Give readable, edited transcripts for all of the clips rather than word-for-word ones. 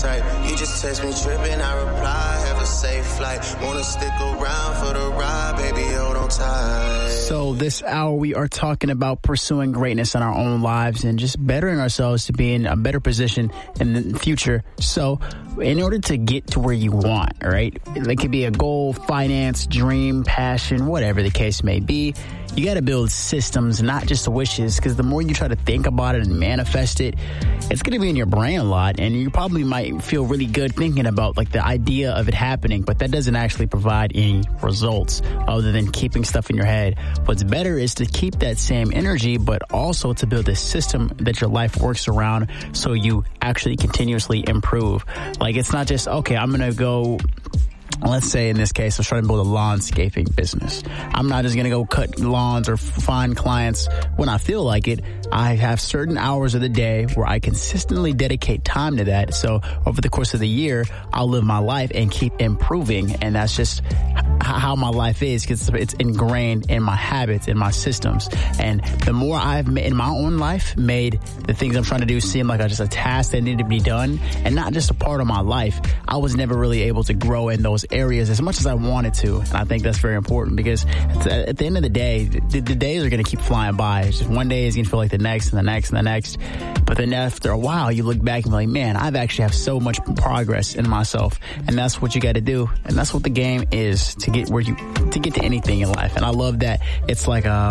type. You just text me tripping, I reply, have a safe flight. Wanna stick around for the ride, baby, hold on tight. So this hour we are talking about pursuing greatness in our own lives and just bettering ourselves to be in a better position in the future. So in order to get to where you want, right? It could be a goal, finance, dream, passion, whatever the case may be. You got to build systems, not just wishes, because the more you try to think about it and manifest it, it's going to be in your brain a lot, and you probably might feel really good thinking about like the idea of it happening, but that doesn't actually provide any results other than keeping stuff in your head. What's better is to keep that same energy, but also to build a system that your life works around so you actually continuously improve. Like, it's not just, okay, I'm going to go... Let's say in this case, I was trying to build a landscaping business. I'm not just going to go cut lawns or find clients when I feel like it. I have certain hours of the day where I consistently dedicate time to that. So over the course of the year, I'll live my life and keep improving. And that's just how my life is, because it's ingrained in my habits, in my systems. And the more I've in my own life made the things I'm trying to do seem like just a task that needed to be done and not just a part of my life, I was never really able to grow in those areas as much as I wanted to. And I think that's very important, because at the end of the day, the days are going to keep flying by. It's just one day is going to feel like the next and the next and the next. But then after a while, you look back and be like, man, I've actually have so much progress in myself. And that's what you got to do. And that's what the game is, to get to anything in life. And I love that it's like a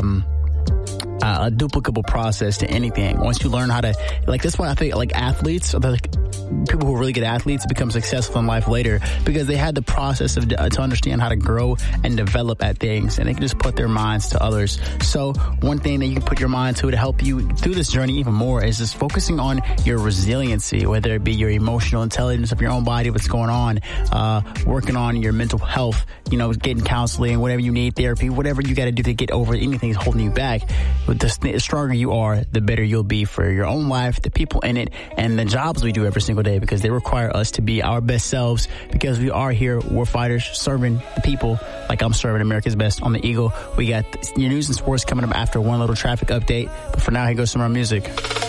duplicable process to anything. Once you learn how to, like, that's why I think like athletes, or like people who are really good athletes, become successful in life later, because they had the process of to understand how to grow and develop at things, and they can just put their minds to others. So one thing that you can put your mind to help you through this journey even more is just focusing on your resiliency, whether it be your emotional intelligence of your own body, what's going on, working on your mental health, getting counseling, whatever you need, therapy, whatever you got to do to get over anything that's holding you back. The stronger you are, the better you'll be for your own life, the people in it, and the jobs we do every single day, because they require us to be our best selves, because we are here, we're fighters, serving the people like I'm serving America's Best on the Eagle. We got your news and sports coming up after one little traffic update. But for now, here goes some more music.